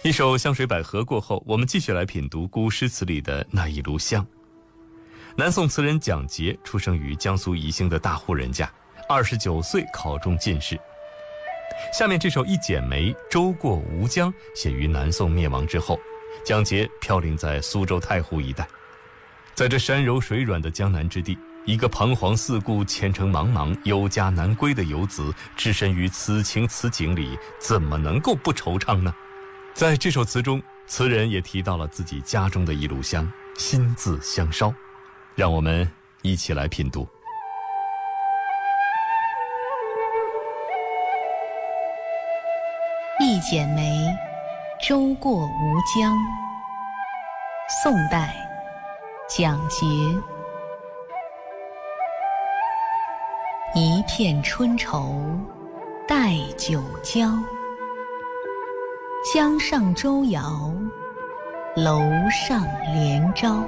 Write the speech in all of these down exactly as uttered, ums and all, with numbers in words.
一首香水百合过后，我们继续来品读古诗词里的那一炉香。南宋词人蒋捷出生于江苏宜兴的大户人家，二十九岁考中进士。下面这首《一剪梅·舟过吴江》写于南宋灭亡之后，蒋捷飘零在苏州太湖一带。在这山柔水软的江南之地，一个彷徨四顾、前程茫茫、有家难归的游子，置身于此情此景里，怎么能够不惆怅呢？在这首词中，词人也提到了自己家中的一炉香，心自香烧。让我们一起来品读。 一剪梅，舟过吴江。宋代，蒋捷。一片春愁带九郊，江上舟摇，楼上帘招。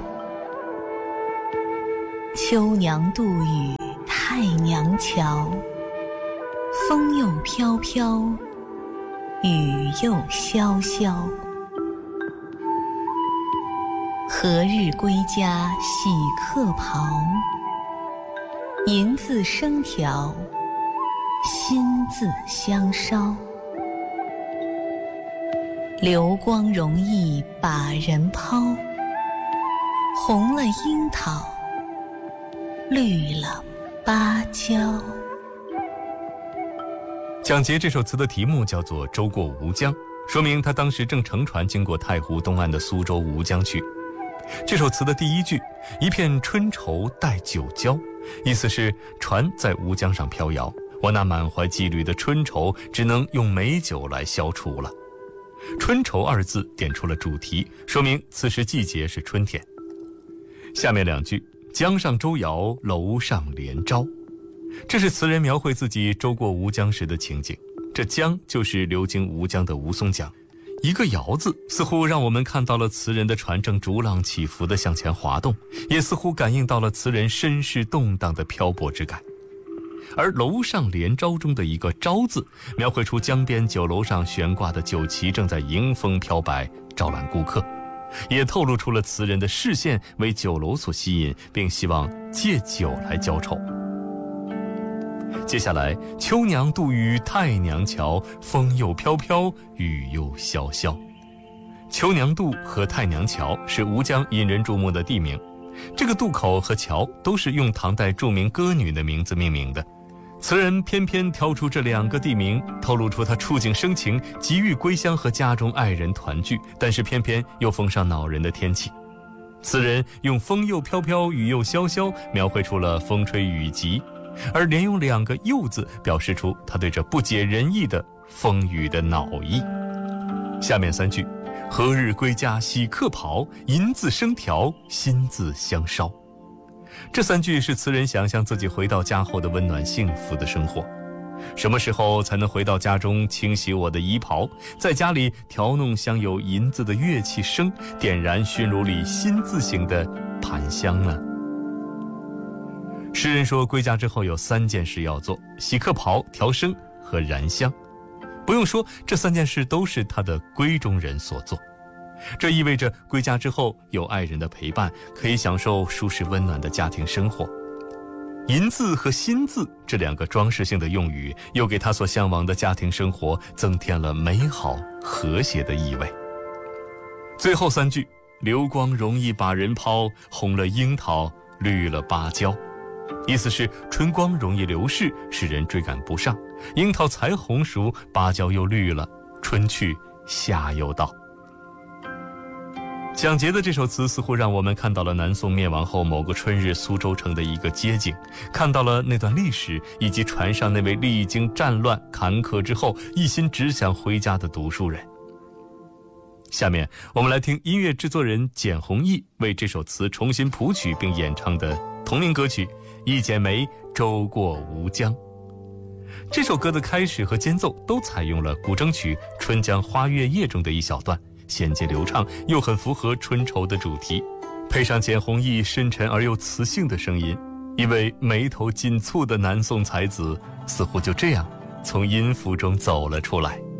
秋娘渡与太娘桥，风又飘飘，雨又潇潇。何日归家洗客袍，银字生条，心自香烧。流光容易把人抛，红了樱桃，绿了芭蕉。 蒋捷这首词的题目叫做《舟过吴江》，说明他当时正乘船经过太湖东岸的苏州吴江区。这首词的第一句“一片春愁带九郊”，意思是船在吴江上飘摇，我那满怀羁旅的春愁只能用美酒来消除了。春愁二字点出了主题，说明此时季节是春天。下面两句“江上舟摇，楼上帘招”，这是词人描绘自己舟过吴江时的情景。这江就是流经吴江的吴淞江。一个摇字似乎让我们看到了词人的船正逐浪起伏地向前滑动，也似乎感应到了词人身世动荡的漂泊之感。而楼上帘招中的一个招字，描绘出江边酒楼上悬挂的酒旗正在迎风飘摆，招揽顾客，也透露出了词人的视线为酒楼所吸引，并希望借酒来浇愁。接下来，秋娘渡于太娘桥，风又飘飘，雨又潇潇。秋娘渡和太娘桥是吴江引人注目的地名，这个渡口和桥都是用唐代著名歌女的名字命名的。词人偏偏挑出这两个地名，透露出他触景生情，急欲归乡和家中爱人团聚，但是偏偏又逢上恼人的天气。词人用风又飘飘，雨又潇潇，描绘出了风吹雨急，而连用两个又字表示出他对这不解人意的风雨的恼意。下面三句，何日归家洗客袍，银字生条，心自香烧。这三句是词人想象自己回到家后的温暖幸福的生活。什么时候才能回到家中清洗我的衣袍，在家里调弄镶有银子的乐器声，点燃熏炉里新字形的盘香呢？诗人说，归家之后有三件事要做：洗客袍、调声和燃香。不用说，这三件事都是他的闺中人所做。这意味着归家之后有爱人的陪伴，可以享受舒适温暖的家庭生活。银字和新字这两个装饰性的用语，又给他所向往的家庭生活增添了美好和谐的意味。最后三句，流光容易把人抛，红了樱桃，绿了芭蕉。意思是春光容易流逝，使人追赶不上，樱桃才红熟，芭蕉又绿了，春去夏又到。蒋捷的这首词似乎让我们看到了南宋灭亡后某个春日苏州城的一个街景，看到了那段历史，以及船上那位历经战乱坎坷之后一心只想回家的读书人。下面我们来听音乐制作人简弘毅为这首词重新谱曲并演唱的同名歌曲《一剪梅·舟过吴江》。这首歌的开始和间奏都采用了古筝曲《春江花月夜》中的一小段，衔接流畅，又很符合春愁的主题，配上简弘毅深沉而又磁性的声音，一位眉头紧蹙的南宋才子似乎就这样从音符中走了出来。